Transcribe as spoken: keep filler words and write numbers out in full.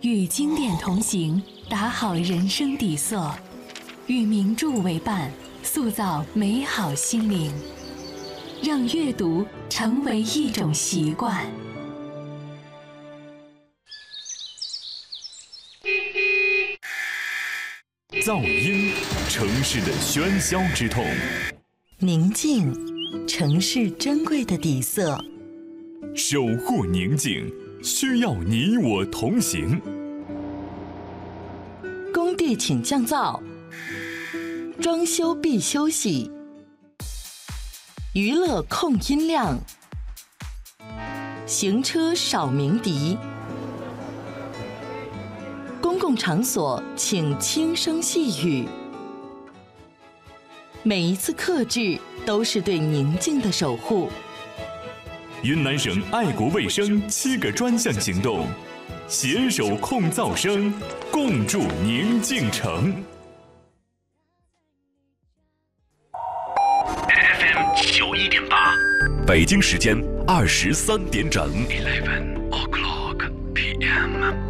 与经典同行，打好人生底色；与名著为伴，塑造美好心灵。让阅读成为一种习惯。 噪音，城市的喧嚣之痛； 宁静，城市珍贵的底色。 守护宁静，需要你我同行。 工地请降噪，装修必休息。娱乐控音量，行车少鸣笛。公共场所请轻声细语。每一次克制都是对宁静的守护。 云南省爱国卫生七个专项行动，携手控噪声，共筑宁静城。 F M 九一点八， 北京时间二十三点整。 Eleven o'clock P M。